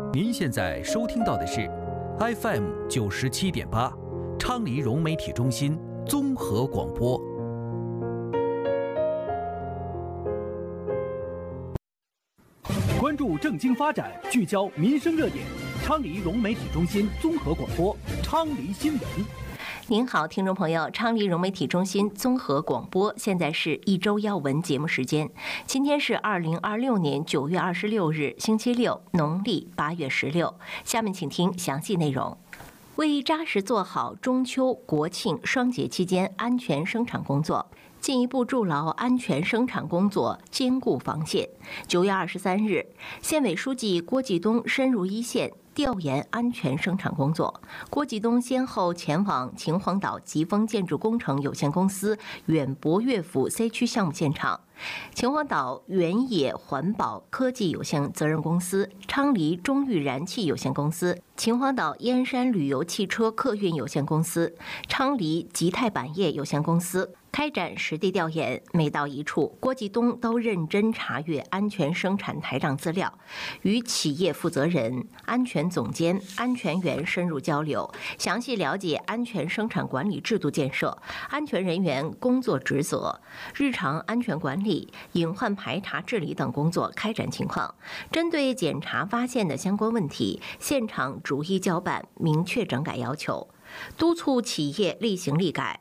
您现在收听到的是 FM 97.8，昌黎融媒体中心综合广播。关注政经发展，聚焦民生热点，昌黎融媒体中心综合广播，昌黎新闻。 您好，听众朋友，昌黎融媒体中心综合广播，现在是一周要闻节目时间。今天是2026年9月26日，星期六，农历8月16。下面请听详细内容。为扎实做好中秋、国庆双节期间安全生产工作，进一步筑牢安全生产工作坚固防线。9月23日，县委书记郭继东深入一线调研安全生产工作。郭继东先后前往秦皇岛吉丰建筑工程有限公司远博乐府 C 区项目现场、秦皇岛原野环保科技有限责任公司、昌黎中裕燃气有限公司、秦皇岛燕山旅游汽车客运有限公司、昌黎吉泰板业有限公司。开展实地调研，每到一处，郭继东都认真查阅安全生产台账资料，与企业负责人、安全总监、安全员深入交流，详细了解安全生产管理制度建设、安全人员工作职责、日常安全管理、隐患排查治理等工作开展情况。针对检查发现的相关问题，现场逐一交办，明确整改要求。督促企业厉行厉改，